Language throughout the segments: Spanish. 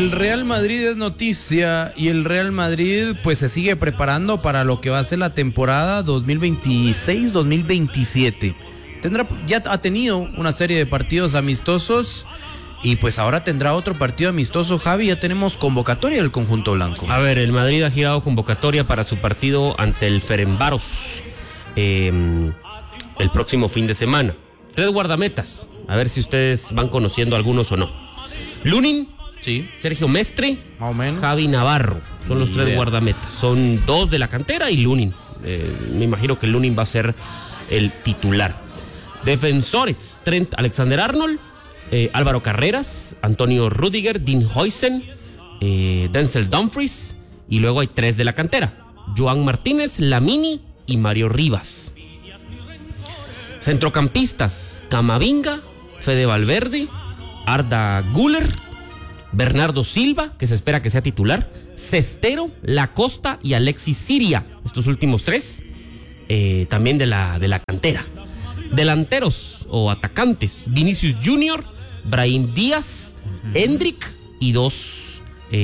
El Real Madrid es noticia y el Real Madrid pues se sigue preparando para lo que va a ser la temporada 2026-2027. Ya ha tenido una serie de partidos amistosos y pues ahora tendrá otro partido amistoso. Javi, ya tenemos convocatoria del conjunto blanco. A ver, el Madrid ha girado convocatoria para su partido ante el Ferencváros el próximo fin de semana. 3 guardametas, a ver si ustedes van conociendo algunos o no. Lunin, sí. Sergio Mestre, más o menos. Javi Navarro, son los 3 guardametas. Son 2 de la cantera y Lunin. Me imagino que Lunin va a ser el titular. Defensores, Trent Alexander-Arnold, Álvaro Carreras, Antonio Rüdiger, Dean Huijsen, Denzel Dumfries, y luego hay 3 de la cantera: Joan Martínez, Lamini y Mario Rivas. Centrocampistas: Camavinga, Fede Valverde, Arda Güler, Bernardo Silva, que se espera que sea titular, Cestero, Lacosta y Alexis Siria. Estos últimos 3 también de la cantera. Delanteros o atacantes: Vinicius Junior, Brahim Díaz, Endrick y 2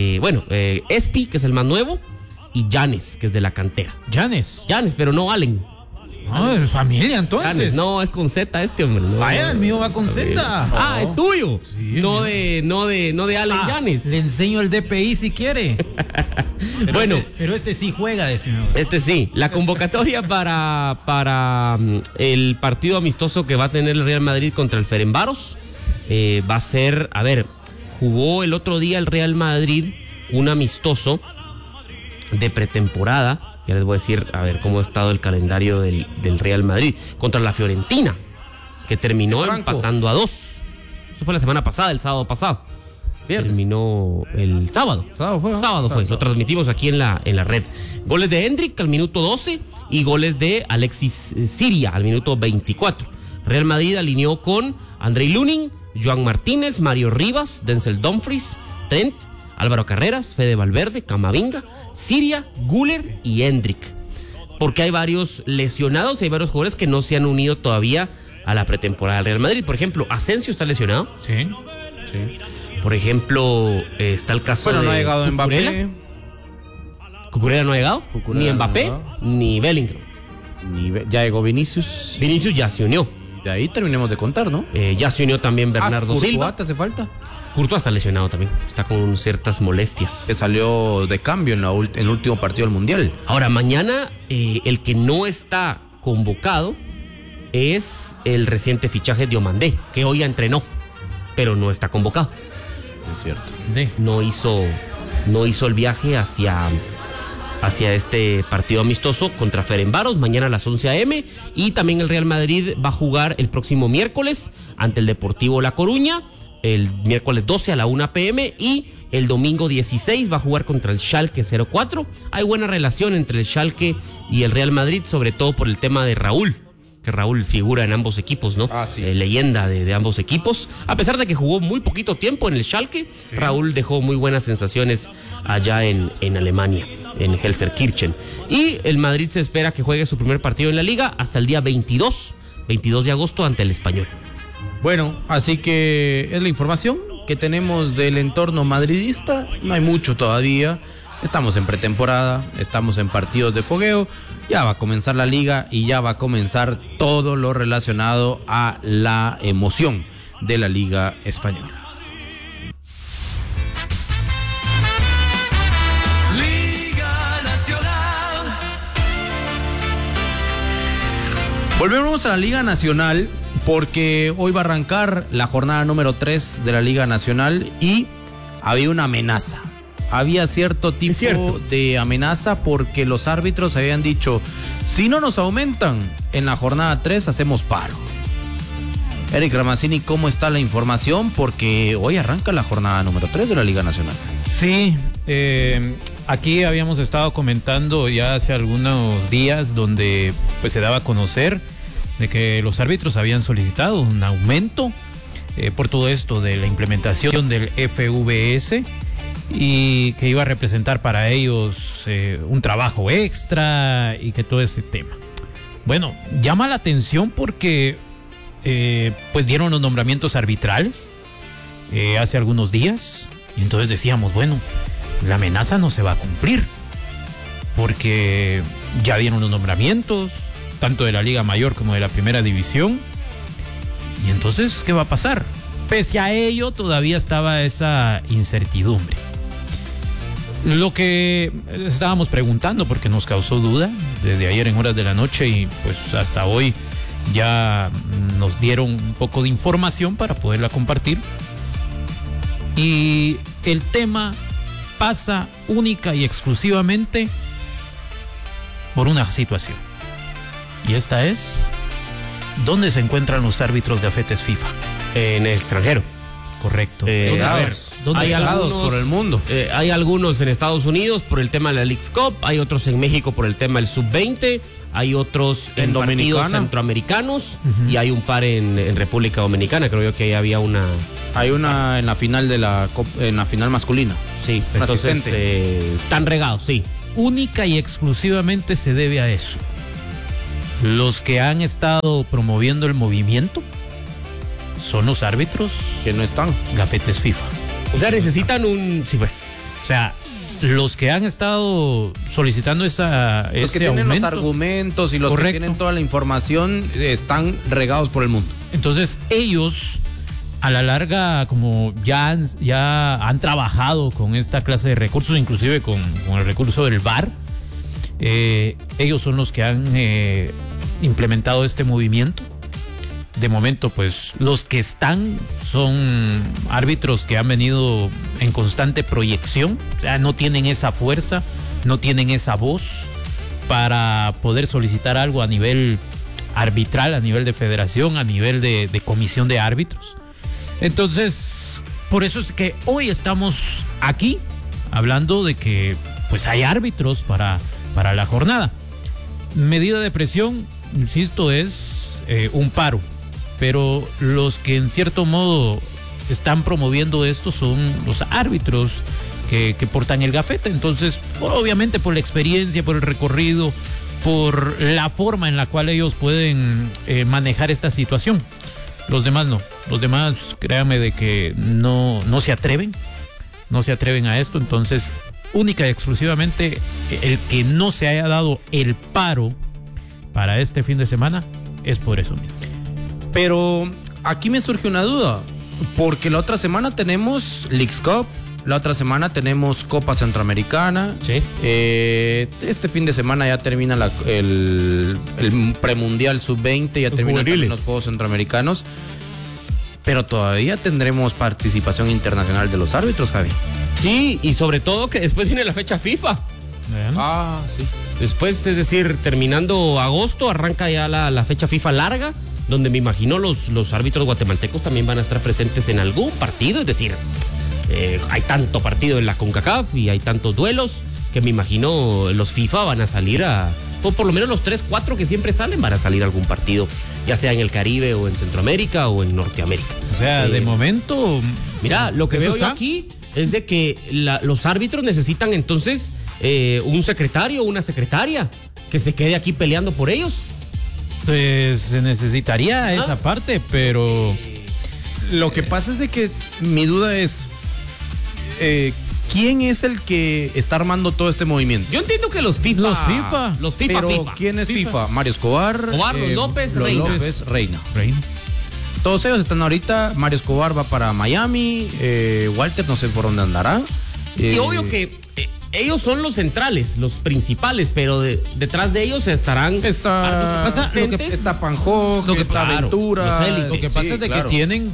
Espi, que es el más nuevo, y Llanes, que es de la cantera. Llanes, pero no Allen. No, es familia entonces. Llanes, no, es con Z este hombre. No, vaya, el mío va con Z. Es tuyo. Sí, no de Allen Llanes. Le enseño el DPI si quiere. Pero bueno, pero este sí juega, decimos. Este sí. La convocatoria para el partido amistoso que va a tener el Real Madrid contra el Ferencváros va a ser, jugó el otro día el Real Madrid un amistoso de pretemporada. Ya les voy a decir, cómo ha estado el calendario del Real Madrid. Contra la Fiorentina, que terminó empatando a 2. Eso fue la semana pasada, el sábado pasado. Viernes. Terminó el sábado. Sábado fue. Lo transmitimos aquí en la red. Goles de Endrick al minuto 12 y goles de Alexis Siria al minuto 24. Real Madrid alineó con Andrei Lunin, Joan Martínez, Mario Rivas, Denzel Dumfries, Trent, Álvaro Carreras, Fede Valverde, Camavinga, Siria, Güler y Endrick. Porque hay varios lesionados y hay varios jugadores que no se han unido todavía a la pretemporada del Real Madrid. Por ejemplo, Asensio está lesionado. Sí. Por ejemplo, está el caso de no ha llegado Mbappé. Cucurella no ha llegado. Ni Mbappé, ni Bellingham. Ya llegó Vinicius. Vinicius ya se unió. De ahí terminemos de contar, ¿no? Ya se unió también Bernardo Silva. ¿Te hace falta? Courtois está lesionado también. Está con ciertas molestias. Que salió de cambio en el último partido del Mundial. Ahora, mañana el que no está convocado es el reciente fichaje de Diomandé, que hoy ya entrenó, pero no está convocado. Es cierto. No hizo el viaje hacia este partido amistoso contra Ferencváros mañana a las 11 a.m. Y también el Real Madrid va a jugar el próximo miércoles ante el Deportivo La Coruña, el miércoles 12 a la 1 p.m. y el domingo 16 va a jugar contra el Schalke 04. Hay buena relación entre el Schalke y el Real Madrid, sobre todo por el tema de Raúl, que Raúl figura en ambos equipos, ¿no? Sí. Leyenda de ambos equipos. A pesar de que jugó muy poquito tiempo en el Schalke, sí, Raúl dejó muy buenas sensaciones allá en Alemania, en Gelsenkirchen. Y el Madrid se espera que juegue su primer partido en la Liga hasta el día 22 de agosto ante el Español. Bueno, así que es la información que tenemos del entorno madridista. No hay mucho todavía. Estamos en pretemporada, estamos en partidos de fogueo. Ya va a comenzar la liga y ya va a comenzar todo lo relacionado a la emoción de la Liga Española. Liga Nacional. Volvemos a la Liga Nacional porque hoy va a arrancar la jornada número 3 de la Liga Nacional y había una amenaza. Había cierto tipo de amenaza porque los árbitros habían dicho, si no nos aumentan en la jornada 3 hacemos paro. Eric Ramazzini, ¿cómo está la información? Porque hoy arranca la jornada número 3 de la Liga Nacional. Sí, aquí habíamos estado comentando ya hace algunos días donde pues se daba a conocer de que los árbitros habían solicitado un aumento por todo esto de la implementación del FVS y que iba a representar para ellos un trabajo extra y que todo ese tema. Bueno, llama la atención porque pues dieron los nombramientos arbitrales hace algunos días. Y entonces decíamos, bueno, la amenaza no se va a cumplir, porque ya dieron los nombramientos, tanto de la Liga Mayor como de la Primera División. Y entonces, ¿qué va a pasar? Pese a ello, todavía estaba esa incertidumbre. Lo que estábamos preguntando, porque nos causó duda desde ayer en horas de la noche y pues hasta hoy ya nos dieron un poco de información para poderla compartir. Y el tema pasa única y exclusivamente por una situación. Y esta es: ¿dónde se encuentran los árbitros de afetes FIFA? En el extranjero. Correcto. A ver, hay algunos por el mundo. Hay algunos en Estados Unidos por el tema de la Leagues Cup, hay otros en México por el tema del Sub-20, hay otros en partidos Dominicana. centroamericanos y hay un par en República Dominicana. Creo yo que ahí había una. Hay una en la final en la final masculina. Sí, Un entonces asistente. están regados, sí. Única y exclusivamente se debe a eso. Los que han estado promoviendo el movimiento son los árbitros Que no están. gafetes FIFA. O sea, necesitan un. Sí, pues. O sea, los que han estado solicitando Los que ese tienen aumento, los argumentos y los Correcto. que tienen toda la información están regados por el mundo. entonces ellos a la larga, como ya han trabajado con esta clase de recursos, inclusive con el recurso del VAR, ellos son los que han implementado este movimiento. De momento, pues los que están son árbitros que han venido en constante proyección, o sea, no tienen esa fuerza, no tienen esa voz para poder solicitar algo a nivel arbitral, a nivel de federación, a nivel de comisión de árbitros. Entonces, por eso es que hoy estamos aquí hablando de que pues hay árbitros para la jornada. Medida de presión, insisto, es un paro. Pero los que en cierto modo están promoviendo esto son los árbitros que portan el gafete. Entonces, obviamente por la experiencia, por el recorrido, por la forma en la cual ellos pueden manejar esta situación. Los demás no. Los demás, créanme de que no se atreven. No se atreven a esto. Entonces, única y exclusivamente el que no se haya dado el paro para este fin de semana es por eso mismo. Pero aquí me surge una duda, porque la otra semana tenemos Leagues Cup, la otra semana tenemos Copa Centroamericana. Sí. Este fin de semana ya termina el premundial Sub-20, ya terminan también los Juegos Centroamericanos. Pero todavía tendremos participación internacional de los árbitros, Javi. Sí, y sobre todo que después viene la fecha FIFA. ¿Vean? Ah, sí. Después, es decir, terminando agosto, arranca ya la fecha FIFA larga, donde me imagino los árbitros guatemaltecos también van a estar presentes en algún partido. Es decir, hay tanto partido en la CONCACAF y hay tantos duelos que me imagino los FIFA van a salir o por lo menos los 3, 4 que siempre salen van a salir a algún partido, ya sea en el Caribe o en Centroamérica o en Norteamérica. O sea, de momento... Mira, lo que ¿eso veo yo está? aquí es de que los árbitros necesitan entonces un secretario o una secretaria que se quede aquí peleando por ellos. Pues se necesitaría esa parte, pero... Lo que pasa es de que mi duda es, ¿quién es el que está armando todo este movimiento? Yo entiendo que los FIFA. Los FIFA. Pero FIFA. ¿quién es FIFA? Mario Escobar, Los López, los Reina. López, Reina. Reina. Todos ellos están ahorita. Mario Escobar va para Miami. Walter no sé por dónde andará. Y obvio que ellos son los centrales, los principales, pero detrás de ellos estarán Está, asistentes. está Panjo, Lo que está claro, Ventura. los élites. Lo que pasa Sí, es de claro. que tienen...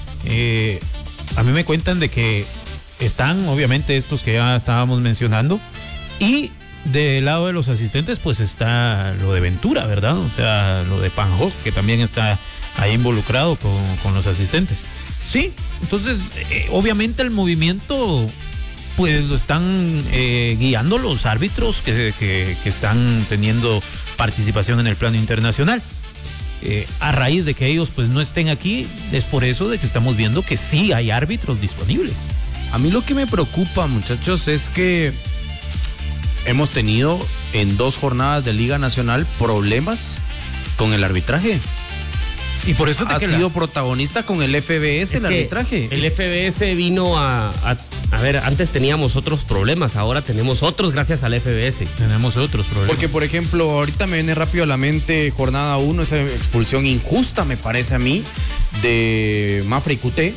a mí me cuentan de que están, obviamente, estos que ya estábamos mencionando. Y del lado de los asistentes, pues está lo de Ventura, ¿verdad? O sea, lo de Panjo, que también está ahí involucrado con los asistentes. Sí, entonces, obviamente el movimiento... pues lo están guiando los árbitros que están teniendo participación en el plano internacional. A raíz de que ellos pues no estén aquí, es por eso de que estamos viendo que sí hay árbitros disponibles. A mí lo que me preocupa, muchachos, es que hemos tenido en 2 jornadas de Liga Nacional problemas con el arbitraje. Y por eso Ha sido protagonista con el FBS el Es que arbitraje. El FBS vino a A ver, antes teníamos otros problemas, ahora tenemos otros gracias al FBS. Tenemos otros problemas. Porque, por ejemplo, ahorita me viene rápido a la mente jornada 1, esa expulsión injusta, me parece a mí, de Mafra y Cuté,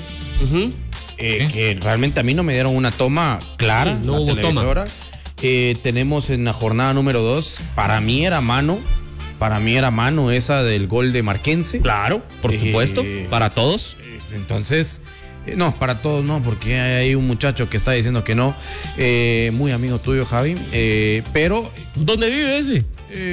que realmente a mí no me dieron una toma clara. Sí, no hubo televisora. Tenemos en la jornada número 2, para mí era mano esa del gol de Marquense. Claro, por supuesto, para todos. Entonces, no, para todos no, porque hay un muchacho que está diciendo que no, muy amigo tuyo, Javi, pero... ¿Dónde vive ese?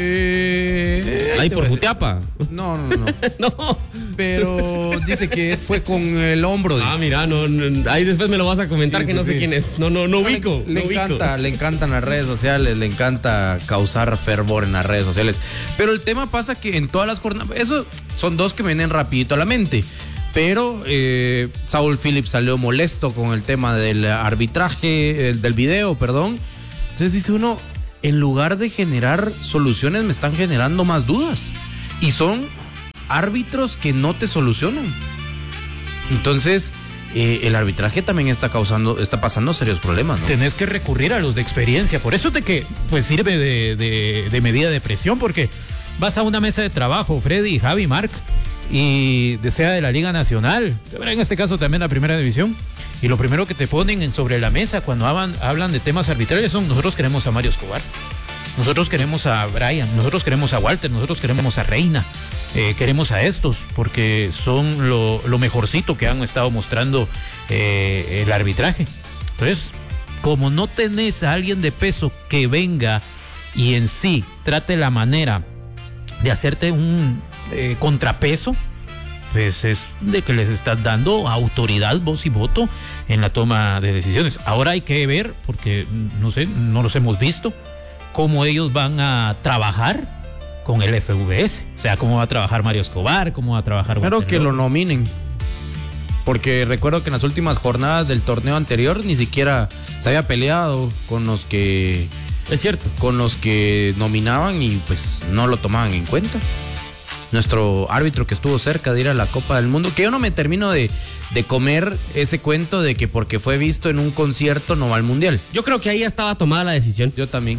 Ahí por Jutiapa. No. No. Pero dice que fue con el hombro. Dice. Mira, no, ahí después me lo vas a comentar, Sí, que no sé quién es. No ubico. Le encantan las redes sociales, le encanta causar fervor en las redes sociales. Pero el tema pasa que en todas las jornadas, eso son dos que me vienen rapidito a la mente. Pero Saúl Phillips salió molesto con el tema del arbitraje, del video, perdón. Entonces dice uno, en lugar de generar soluciones, me están generando más dudas. Y son árbitros que no te solucionan. Entonces, el arbitraje también está pasando serios problemas, ¿no? Tenés que recurrir a los de experiencia. Por eso de que pues sirve de medida de presión, porque vas a una mesa de trabajo, Freddy, Javi, Marc, y sea de la Liga Nacional, en este caso también la Primera División, y lo primero que te ponen sobre la mesa cuando hablan de temas arbitrales son: nosotros queremos a Mario Escobar, nosotros queremos a Brian, nosotros queremos a Walter, nosotros queremos a Reina, queremos a estos porque son lo mejorcito que han estado mostrando el arbitraje. Entonces, como no tenés a alguien de peso que venga y en sí trate la manera de hacerte un contrapeso, pues es de que les estás dando autoridad, voz y voto en la toma de decisiones. Ahora hay que ver, porque no sé, no los hemos visto, cómo ellos van a trabajar con el FVS. O sea, cómo va a trabajar Mario Escobar, cómo va a trabajar Espero Walter que lo López. nominen. Porque recuerdo que en las últimas jornadas del torneo anterior ni siquiera se había peleado con los que... Es cierto. Con los que nominaban y pues no lo tomaban en cuenta. Nuestro árbitro que estuvo cerca de ir a la Copa del Mundo, que yo no me termino de comer ese cuento de que porque fue visto en un concierto no va al Mundial. Yo creo que ahí ya estaba tomada la decisión. Yo también.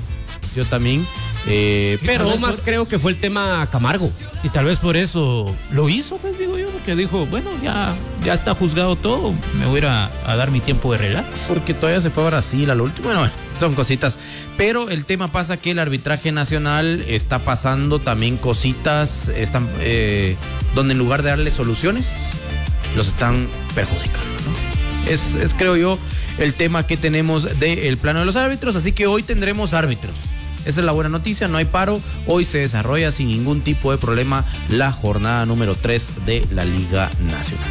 Pero más creo que fue el tema Camargo. Y tal vez por eso lo hizo, pues digo yo, porque dijo, bueno, ya está juzgado todo, me voy a dar mi tiempo de relax. Porque todavía se fue a Brasil al último. Bueno, son cositas. Pero el tema pasa que el arbitraje nacional está pasando también cositas, donde en lugar de darle soluciones, los están perjudicando, ¿no? Es creo yo, el tema que tenemos del plano de los árbitros. Así que hoy tendremos árbitros. Esa es la buena noticia, no hay paro. Hoy se desarrolla sin ningún tipo de problema la jornada número 3 de la Liga Nacional.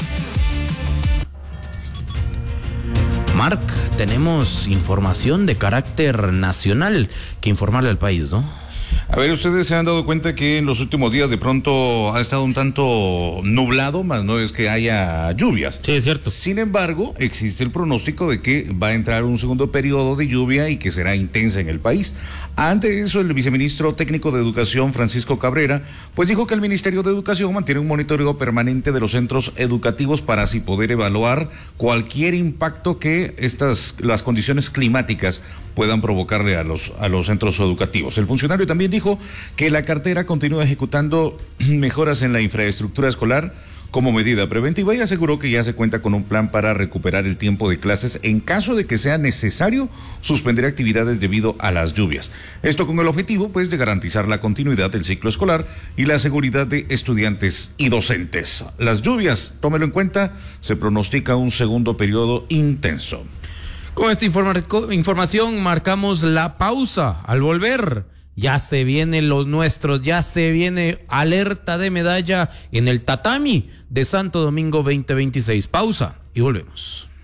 Marc, tenemos información de carácter nacional que informarle al país, ¿no? A ver, ustedes se han dado cuenta que en los últimos días de pronto ha estado un tanto nublado, más no es que haya lluvias. Sí, es cierto. Sin embargo, existe el pronóstico de que va a entrar un segundo periodo de lluvia y que será intensa en el país. Ante eso, el viceministro técnico de Educación, Francisco Cabrera, pues dijo que el Ministerio de Educación mantiene un monitoreo permanente de los centros educativos para así poder evaluar cualquier impacto que las condiciones climáticas puedan provocarle a los centros educativos. El funcionario también dijo que la cartera continúa ejecutando mejoras en la infraestructura escolar como medida preventiva y aseguró que ya se cuenta con un plan para recuperar el tiempo de clases en caso de que sea necesario suspender actividades debido a las lluvias. Esto con el objetivo, pues, de garantizar la continuidad del ciclo escolar y la seguridad de estudiantes y docentes. Las lluvias, tómelo en cuenta, se pronostica un segundo periodo intenso. Con esta información marcamos la pausa. Al volver, ya se vienen los nuestros, ya se viene alerta de medalla en el tatami de Santo Domingo 2026. Pausa y volvemos.